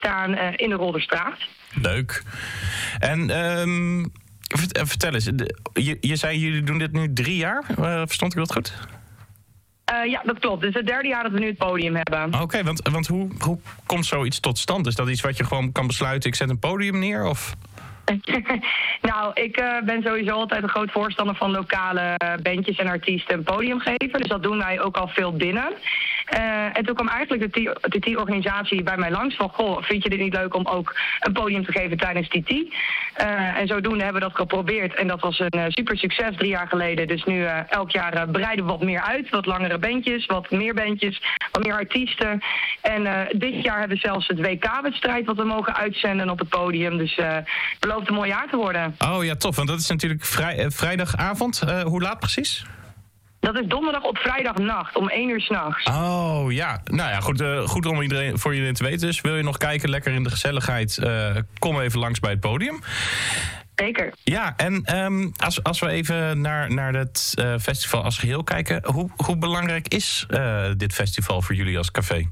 staan in de Rolderstraat. Leuk. En vertel eens, je zei jullie doen dit nu 3 jaar, verstond ik dat goed? Ja, dat klopt. Het is het 3e jaar dat we nu het podium hebben. Oké, want hoe komt zoiets tot stand? Is dat iets wat je gewoon kan besluiten, ik zet een podium neer, of... Nou, ik ben sowieso altijd een groot voorstander van lokale bandjes en artiesten een podium geven. Dus dat doen wij ook al veel binnen. En toen kwam eigenlijk de TT-organisatie bij mij langs van... Goh, vind je dit niet leuk om ook een podium te geven tijdens TT? En zodoende hebben we dat geprobeerd. En dat was een super succes 3 jaar geleden. Dus nu elk jaar breiden we wat meer uit. Wat langere bandjes, wat meer bandjes, wat meer artiesten. En dit jaar hebben we zelfs het WK-wedstrijd wat we mogen uitzenden op het podium. Dus belooft een mooi jaar te worden. Oh ja, tof. Want dat is natuurlijk vrijdagavond. Hoe laat precies? Dat is donderdag op vrijdagnacht, om 1 uur 's nachts. Oh ja, nou ja, goed om voor iedereen te weten. Dus wil je nog kijken, lekker in de gezelligheid, kom even langs bij het podium. Zeker. Ja, en als we even naar het festival als geheel kijken, hoe belangrijk is dit festival voor jullie als café?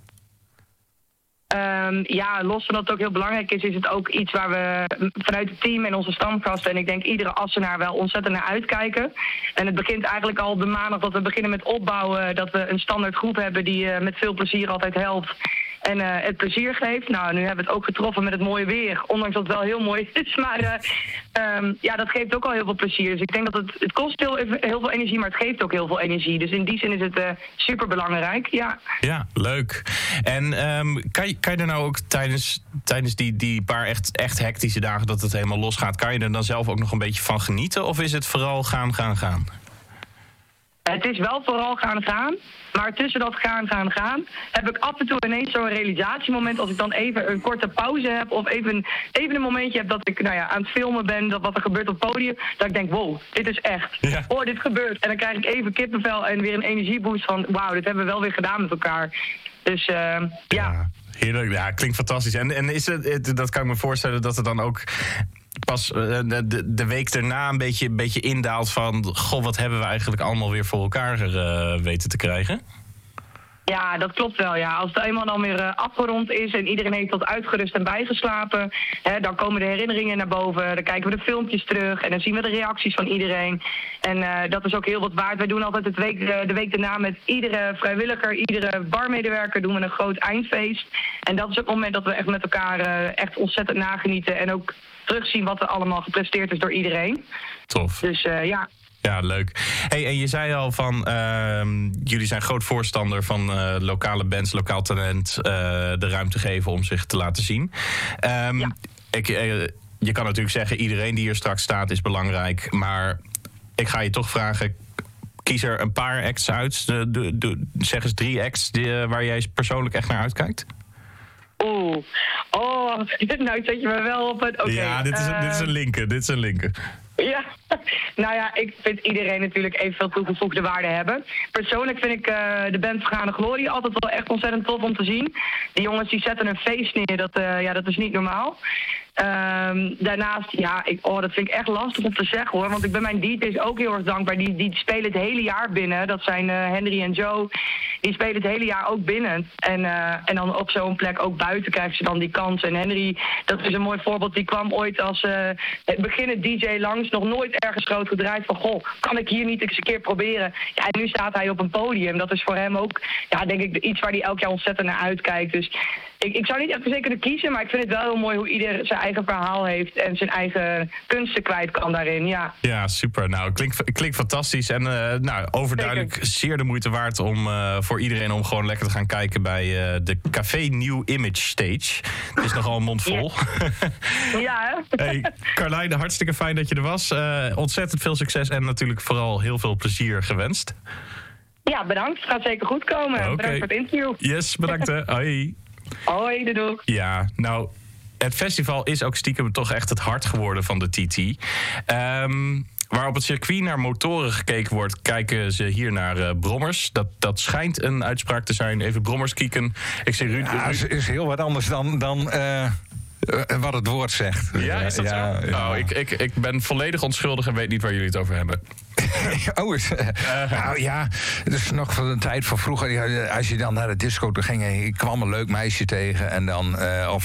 Ja, los van dat het ook heel belangrijk is het ook iets waar we vanuit het team en onze stamgasten en ik denk iedere Assenaar wel ontzettend naar uitkijken. En het begint eigenlijk al op de maandag dat we beginnen met opbouwen, dat we een standaard groep hebben die met veel plezier altijd helpt. En het plezier geeft. Nou, nu hebben we het ook getroffen met het mooie weer. Ondanks dat het wel heel mooi is. Maar ja, dat geeft ook al heel veel plezier. Dus ik denk dat het kost heel veel energie, maar het geeft ook heel veel energie. Dus in die zin is het super belangrijk, ja. Ja, leuk. En kan je er nou ook tijdens die paar echt hectische dagen dat het helemaal losgaat, kan je er dan zelf ook nog een beetje van genieten? Of is het vooral gaan? Het is wel vooral gaan. Maar tussen dat gaan, heb ik af en toe ineens zo'n realisatiemoment als ik dan even een korte pauze heb of even een momentje heb dat ik aan het filmen ben, dat wat er gebeurt op het podium, dat ik denk, wow, dit is echt. Ja. Oh, dit gebeurt. En dan krijg ik even kippenvel en weer een energieboost van, wauw, dit hebben we wel weer gedaan met elkaar. Dus ja. Heerlijk, ja, klinkt fantastisch. En is het, dat kan ik me voorstellen dat het dan ook pas de week daarna een beetje indaalt van, goh, wat hebben we eigenlijk allemaal weer voor elkaar weten te krijgen? Ja, dat klopt wel. Ja. Als het eenmaal dan weer afgerond is en iedereen heeft wat uitgerust en bijgeslapen, dan komen de herinneringen naar boven. Dan kijken we de filmpjes terug en dan zien we de reacties van iedereen. En dat is ook heel wat waard. Wij doen altijd de week daarna met iedere vrijwilliger, iedere barmedewerker doen we een groot eindfeest. En dat is het moment dat we echt met elkaar echt ontzettend nagenieten en ook terugzien wat er allemaal gepresteerd is door iedereen. Tof. Dus ja. Ja, leuk. Hey, en je zei al van, jullie zijn groot voorstander van lokale bands, lokaal talent, de ruimte geven om zich te laten zien. Ja. Je kan natuurlijk zeggen, iedereen die hier straks staat is belangrijk, maar ik ga je toch vragen, kies er een paar acts uit, zeg eens 3 acts waar jij persoonlijk echt naar uitkijkt. Nou zet je me wel op het... Okay, ja, dit is een linker. Ja, nou ja, ik vind iedereen natuurlijk evenveel toegevoegde waarde hebben. Persoonlijk vind ik de band Vergane Glorie altijd wel echt ontzettend tof om te zien. Die jongens die zetten een feest neer, dat is niet normaal. Daarnaast, dat vind ik echt lastig om te zeggen hoor. Want ik ben mijn DJ's ook heel erg dankbaar. Die spelen het hele jaar binnen. Dat zijn Henry en Joe. Die spelen het hele jaar ook binnen. En dan op zo'n plek ook buiten krijgen ze dan die kans. En Henry, dat is een mooi voorbeeld. Die kwam ooit als beginnend DJ langs. Nog nooit ergens groot gedraaid van, goh, kan ik hier niet eens een keer proberen? Ja, en nu staat hij op een podium. Dat is voor hem ook, denk ik, iets waar hij elk jaar ontzettend naar uitkijkt. Dus ik zou niet echt verzekerd kiezen, maar ik vind het wel heel mooi hoe ieder zijn eigen verhaal heeft en zijn eigen kunsten kwijt kan daarin, ja. Ja, super. Nou, klinkt fantastisch en overduidelijk zeer de moeite waard om voor iedereen om gewoon lekker te gaan kijken bij de Café New Image Stage. Het is nogal een mond vol. Ja, hè? Hey, Carlijn, hartstikke fijn dat je er was. Ontzettend veel succes en natuurlijk vooral heel veel plezier gewenst. Ja, bedankt. Het gaat zeker goed komen. Okay. Bedankt voor het interview. Yes, bedankt. Hoi. Hoi, doei. Ja, nou, het festival is ook stiekem toch echt het hart geworden van de TT. Waar op het circuit naar motoren gekeken wordt, kijken ze hier naar brommers. Dat schijnt een uitspraak te zijn. Even brommers kieken. Ik zeg Ruud. Ja, is heel wat anders dan wat het woord zegt. Ja, is dat zo? Ja. Oh, ik ben volledig onschuldig en weet niet waar jullie het over hebben. Nou ja, het is nog van de tijd van vroeger. Als je dan naar de disco ging, ik kwam een leuk meisje tegen en dan of